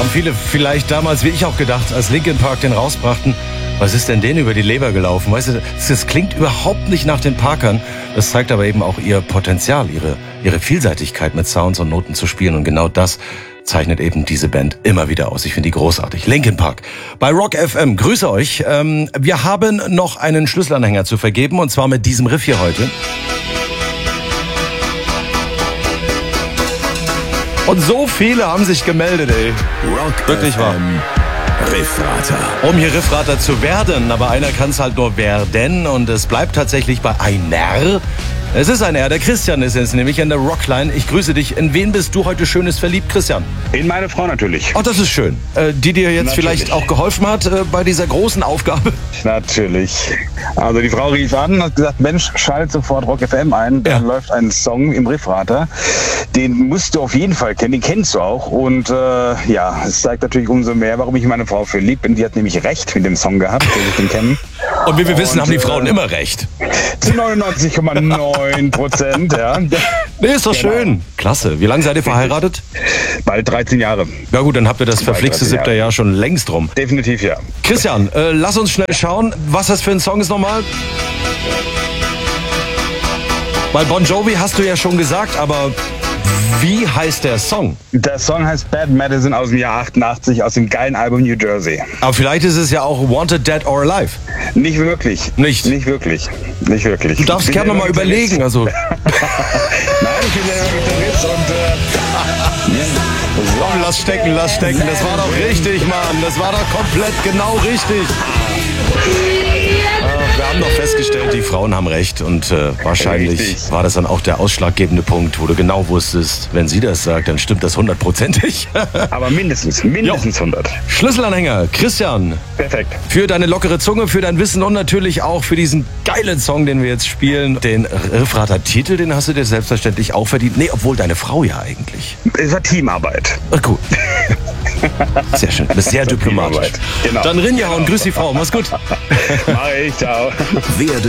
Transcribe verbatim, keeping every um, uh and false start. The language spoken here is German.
Haben viele vielleicht damals, wie ich auch gedacht, als Linkin Park den rausbrachten, was ist denn denen über die Leber gelaufen? Weißt du, das klingt überhaupt nicht nach den Parkern. Das zeigt aber eben auch ihr Potenzial, ihre, ihre Vielseitigkeit mit Sounds und Noten zu spielen. Und genau das zeichnet eben diese Band immer wieder aus. Ich finde die großartig. Linkin Park bei Rock F M. Grüße euch. Ähm, wir haben noch einen Schlüsselanhänger zu vergeben und zwar mit diesem Riff hier heute. Und so viele haben sich gemeldet, ey. Rock Wirklich wahr. Riffrater. Um hier Riffrater zu werden, aber einer kann es halt nur werden und es bleibt tatsächlich bei einer. Es ist ein R, der Christian ist es nämlich in der Rockline. Ich grüße dich. In wen bist du heute Schönes verliebt, Christian? In meine Frau natürlich. Oh, das ist schön. Äh, die dir jetzt Natürlich. vielleicht auch geholfen hat äh, bei dieser großen Aufgabe. Natürlich. Also die Frau rief an und hat gesagt, Mensch, schalt sofort Rock F M ein. Da Ja. läuft ein Song im Riffrater. Den musst du auf jeden Fall kennen, den kennst du auch. Und äh, ja, es zeigt natürlich umso mehr, warum ich in meine Frau verliebt bin. Die hat nämlich recht mit dem Song gehabt, den ich den kennen. Und wie wir wissen, Und, haben die äh, Frauen immer recht. Zu neunundneunzig Komma neun Prozent, ja. Nee, ist doch Genau. schön. Klasse. Wie lange seid ihr verheiratet? Bald dreizehn Jahre. Ja gut, dann habt ihr das verflixte dreizehn Jahre. siebte Jahr schon längst rum. Definitiv ja. Christian, äh, lass uns schnell schauen, was das für ein Song ist nochmal. Bei Bon Jovi hast du ja schon gesagt, aber wie heißt der Song? Der Song heißt Bad Medicine aus dem Jahr achtundachtzig, aus dem geilen Album New Jersey. Aber vielleicht ist es ja auch Wanted, Dead or Alive. Nicht wirklich. Nicht? Nicht wirklich. Nicht wirklich. Du darfst Ich bin gerne ja nochmal immer Gitarrist. überlegen. Also, Nein, ich bin ja immer Gitarrist und äh, komm, lass stecken, lass stecken. Das war doch richtig, Mann. Das war doch komplett genau richtig. Äh, wir haben doch festgestellt, die Frauen haben recht. Und äh, wahrscheinlich Richtig. war das dann auch der ausschlaggebende Punkt, wo du genau wusstest, wenn sie das sagt, dann stimmt das hundertprozentig. aber mindestens, mindestens hundert. Schlüsselanhänger, Christian. Perfekt. Für deine lockere Zunge, für dein Wissen und natürlich auch für diesen geilen Song, den wir jetzt spielen. Den Riffrater-Titel, den hast du dir selbstverständlich auch verdient. Nee, obwohl deine Frau ja eigentlich. Es war Teamarbeit. Ach, gut. Sehr schön, du bist sehr diplomatisch. Teamarbeit. Genau. Dann Rinja und grüß die Frau. Mach's gut. Mach ich, ciao. Werde